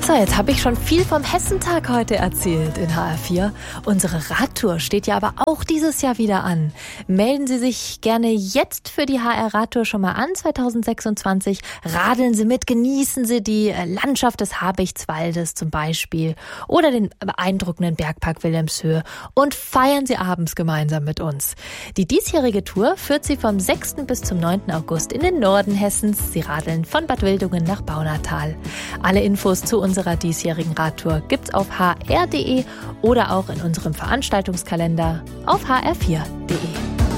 So, jetzt habe ich schon viel vom Hessentag heute erzählt in HR4. Unsere Radtour steht ja aber auch dieses Jahr wieder an. Melden Sie sich gerne jetzt für die HR-Radtour schon mal an, 2026. Radeln Sie mit, genießen Sie die Landschaft des Habichtswaldes zum Beispiel oder den beeindruckenden Bergpark Wilhelmshöhe und feiern Sie abends gemeinsam mit uns. Die diesjährige Tour führt Sie vom 6. bis zum 9. August in den Norden Hessens. Sie radeln von Bad Wildungen nach Baunatal. Alle Infos zu unserer diesjährigen Radtour gibt's auf hr.de oder auch in unserem Veranstaltungskalender auf hr4.de.